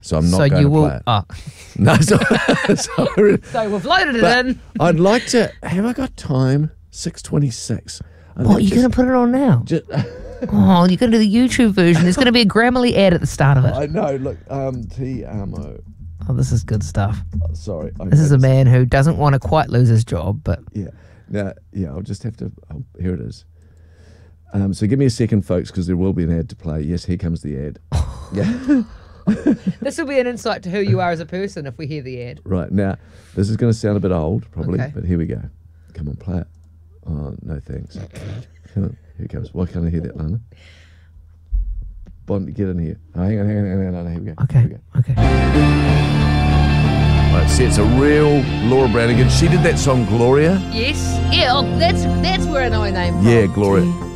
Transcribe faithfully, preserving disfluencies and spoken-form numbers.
So I'm not so going you to will, play it. Oh. No, so, so, So we've loaded it but in. I'd like to. Have I got time? six twenty-six. What, are you going to put it on now? Just, Oh, you're going to do the YouTube version. There's going to be a Grammarly ad at the start of it. I know. Look, um, T M O. Oh, this is good stuff. Oh, sorry. I This is a noticed- man who doesn't want to quite lose his job, but Yeah. Now, yeah. I'll just have to. Oh, here it is. Um, so give me a second, folks, because there will be an ad to play. Yes, here comes the ad. Yeah. this will be an insight to who you are as a person if we hear the ad. Right now, this is going to sound a bit old, probably, Okay. but here we go. Come on, play it. Oh, no thanks. Come on, here it comes. Why can't I hear that, Lana? Bond, get in here. Oh, hang on, hang on, hang on, hang on. Here we go. Okay, Here we go. okay. Right, see, it's a real Laura Branigan. She did that song, Gloria. Yes, yeah, oh, that's that's where I know her name from. Yeah, Gloria.